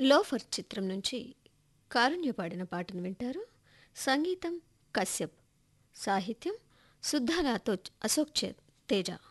Loafer చిత్రం నుంచి కారుణ్య పాడిన పాటను వింటారు. సంగీతం కశ్యప్, సాహిత్యం సుద్దాల అశోక్ తేజ.